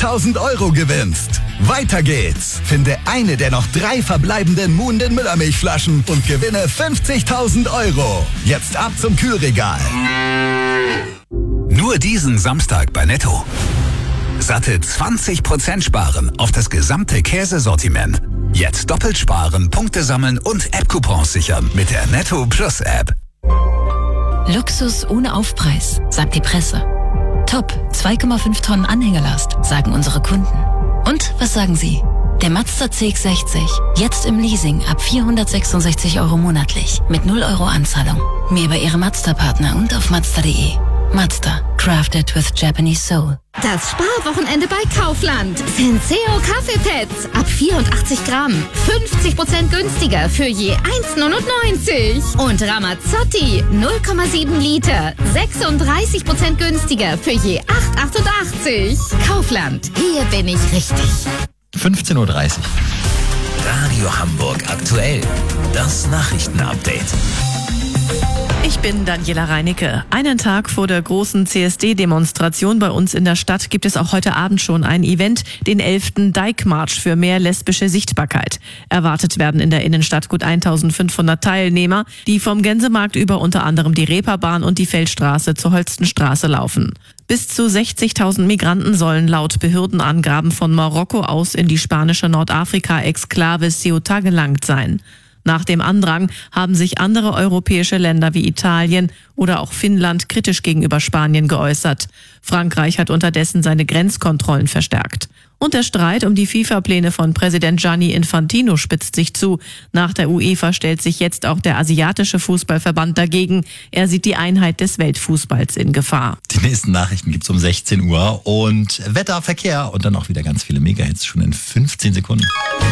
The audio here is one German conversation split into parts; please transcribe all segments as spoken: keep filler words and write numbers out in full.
fünfzigtausend Euro gewinnst. Weiter geht's. Finde eine der noch drei verbleibenden Muhnden Müllermilchflaschen und gewinne fünfzigtausend Euro. Jetzt ab zum Kühlregal. Nur diesen Samstag bei Netto. Satte zwanzig Prozent sparen auf das gesamte Käsesortiment. Jetzt doppelt sparen, Punkte sammeln und App-Coupons sichern mit der Netto Plus App. Luxus ohne Aufpreis, sagt die Presse. Top, zwei Komma fünf Tonnen Anhängerlast, sagen unsere Kunden. Und was sagen Sie? Der Mazda C X sechzig, jetzt im Leasing ab vierhundertsechsundsechzig Euro monatlich mit null Euro Anzahlung. Mehr bei Ihrem Mazda-Partner und auf Mazda punkt de. Mazda, crafted with Japanese soul. Das Sparwochenende bei Kaufland. Senseo Kaffeepads ab vierundachtzig Gramm. fünfzig Prozent günstiger für je eins neunundneunzig. Und Ramazzotti null Komma sieben Liter. sechsunddreißig Prozent günstiger für je acht achtundachtzig. Kaufland, hier bin ich richtig. fünfzehn Uhr dreißig. Radio Hamburg aktuell. Das Nachrichtenupdate. Ich bin Daniela Reinicke. Einen Tag vor der großen C S D-Demonstration bei uns in der Stadt gibt es auch heute Abend schon ein Event, den elften Dyke-Marsch für mehr lesbische Sichtbarkeit. Erwartet werden in der Innenstadt gut eintausendfünfhundert Teilnehmer, die vom Gänsemarkt über unter anderem die Reeperbahn und die Feldstraße zur Holstenstraße laufen. Bis zu sechzigtausend Migranten sollen laut Behördenangaben von Marokko aus in die spanische Nordafrika-Exklave Ceuta gelangt sein. Nach dem Andrang haben sich andere europäische Länder wie Italien oder auch Finnland kritisch gegenüber Spanien geäußert. Frankreich hat unterdessen seine Grenzkontrollen verstärkt. Und der Streit um die FIFA-Pläne von Präsident Gianni Infantino spitzt sich zu. Nach der UEFA stellt sich jetzt auch der asiatische Fußballverband dagegen. Er sieht die Einheit des Weltfußballs in Gefahr. Die nächsten Nachrichten gibt's um sechzehn Uhr und Wetter, Verkehr und dann auch wieder ganz viele Megahits schon in fünfzehn Sekunden.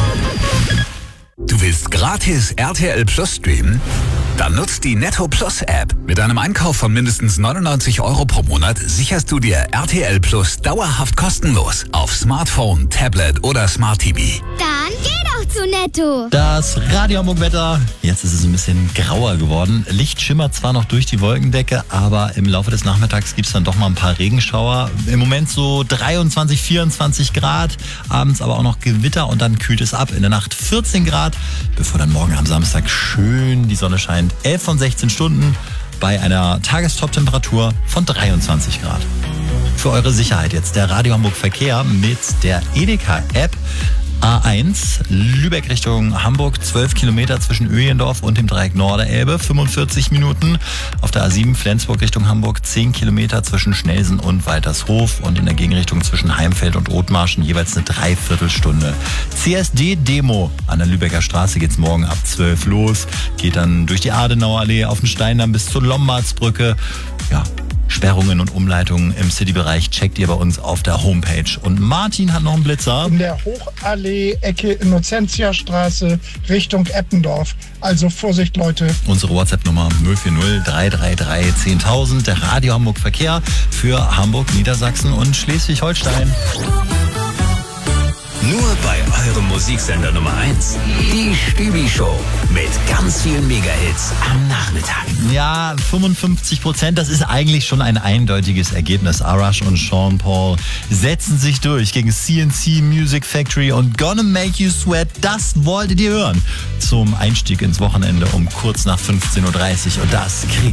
Du willst gratis R T L Plus streamen? Dann nutzt die Netto Plus App. Mit einem Einkauf von mindestens neunundneunzig Euro pro Monat sicherst du dir R T L Plus dauerhaft kostenlos auf Smartphone, Tablet oder Smart T V. Dann geh doch zu Netto. Das Radio Hamburg Wetter. Jetzt ist es ein bisschen grauer geworden. Licht schimmert zwar noch durch die Wolkendecke, aber im Laufe des Nachmittags gibt es dann doch mal ein paar Regenschauer. Im Moment so dreiundzwanzig, vierundzwanzig Grad. Abends aber auch noch Gewitter und dann kühlt es ab. In der Nacht vierzehn Grad, bevor dann morgen am Samstag schön die Sonne scheint. elf von sechzehn Stunden bei einer Tagestop-Temperatur von dreiundzwanzig Grad. Für eure Sicherheit jetzt der Radio Hamburg Verkehr mit der Edeka-App. A eins, Lübeck Richtung Hamburg, zwölf Kilometer zwischen Öhlendorf und dem Dreieck Norderelbe, fünfundvierzig Minuten. Auf der A sieben, Flensburg Richtung Hamburg, zehn Kilometer zwischen Schnelsen und Waltershof und in der Gegenrichtung zwischen Heimfeld und Othmarschen jeweils eine Dreiviertelstunde. C S D-Demo an der Lübecker Straße geht's morgen ab zwölf los, geht dann durch die Adenauer Allee auf den Steindamm bis zur Lombardsbrücke. Ja, Sperrungen und Umleitungen im City-Bereich checkt ihr bei uns auf der Homepage. Und Martin hat noch einen Blitzer. In der Hochallee, Ecke Innozentiastraße, Richtung Eppendorf. Also Vorsicht, Leute. Unsere WhatsApp-Nummer null vier null drei drei drei zehntausend. Der Radio Hamburg Verkehr für Hamburg, Niedersachsen und Schleswig-Holstein. Nur bei eurem Musiksender Nummer eins. Die Stübi-Show mit ganz vielen Megahits am Nachmittag. Ja, fünfundfünfzig Prozent, das ist eigentlich schon ein eindeutiges Ergebnis. Arash und Sean Paul setzen sich durch gegen C N C Music Factory und Gonna Make You Sweat. Das wolltet ihr hören zum Einstieg ins Wochenende um kurz nach fünfzehn Uhr dreißig und das kriegt